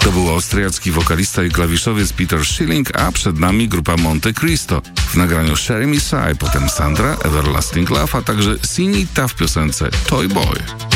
To był austriacki wokalista i klawiszowiec Peter Schilling, a przed nami grupa Monte Cristo w nagraniu Sherry Me Sigh, potem Sandra, Everlasting Love, a także Sinita w piosence Toy Boy.